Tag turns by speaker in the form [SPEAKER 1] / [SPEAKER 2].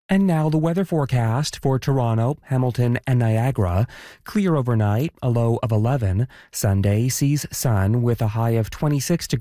[SPEAKER 1] And now the weather forecast for Toronto, Hamilton, and Niagara. Clear overnight, a low of 11. Sunday sees sun with a high of 26 degrees.